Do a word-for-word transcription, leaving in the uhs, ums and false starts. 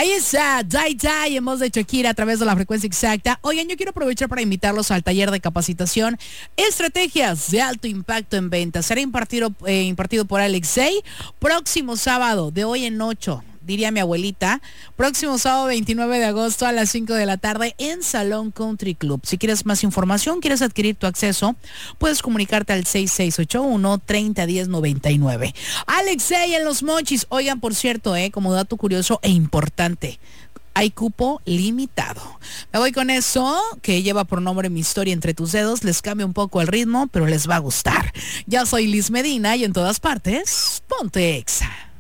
Ahí está, Die Die en voz de Shakira a través de la frecuencia exacta. Oigan, yo quiero aprovechar para invitarlos al taller de capacitación Estrategias de Alto Impacto en Ventas. Será impartido, eh, impartido por Alexei próximo sábado, de hoy en ocho. Diría mi abuelita, próximo sábado veintinueve de agosto a las cinco de la tarde en Salón Country Club. Si quieres más información, quieres adquirir tu acceso, puedes comunicarte al seis seis ocho uno, tres cero uno cero, nueve nueve. Alexei en Los Mochis. Oigan, por cierto, eh, como dato curioso e importante, hay cupo limitado. Me voy con eso, que lleva por nombre Mi Historia Entre Tus Dedos. Les cambia un poco el ritmo, pero les va a gustar. Ya soy Liz Medina y en todas partes, ponte Exa.